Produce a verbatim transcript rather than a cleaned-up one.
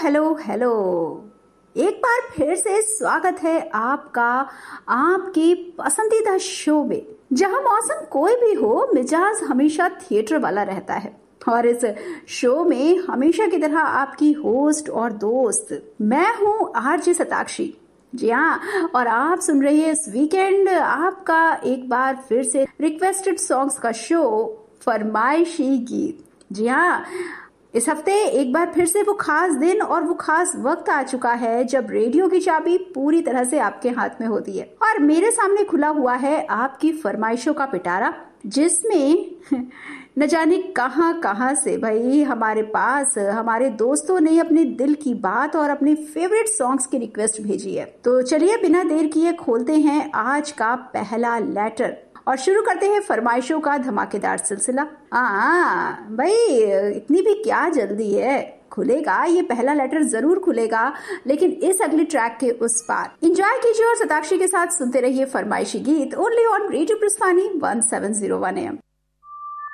Hello hello एक बार फिर से स्वागत है आपका आपकी पसंदीदा शो में, जहां मौसम कोई भी हो मिजाज हमेशा थिएटर वाला रहता है। और इस शो में हमेशा की तरह आपकी होस्ट और दोस्त मैं हूं आरजे शताक्षी। जी हाँ, और आप सुन रहे हैं इस वीकेंड आपका एक बार फिर से रिक्वेस्टेड सॉन्ग्स का शो फरमाइशी गीत। जी हाँ, इस हफ्ते एक बार फिर से वो खास दिन और वो खास वक्त आ चुका है जब रेडियो की चाबी पूरी तरह से आपके हाथ में होती है और मेरे सामने खुला हुआ है आपकी फरमाइशों का पिटारा, जिसमें न जाने कहां कहां से भाई हमारे पास हमारे दोस्तों ने अपने दिल की बात और अपने फेवरेट सॉन्ग्स की रिक्वेस्ट भेजी है। तो चलिए बिना देर किए खोलते हैं आज का पहला लेटर और शुरू करते हैं फरमाइशों का धमाकेदार सिलसिला। हाँ भाई, इतनी भी क्या जल्दी है, खुलेगा ये पहला लेटर जरूर खुलेगा, लेकिन इस अगली ट्रैक के उस पार। एंजॉय कीजिए और शताक्षी के साथ सुनते रहिए फरमाइशी गीत only on radio प्रस्थानी one seven zero one M.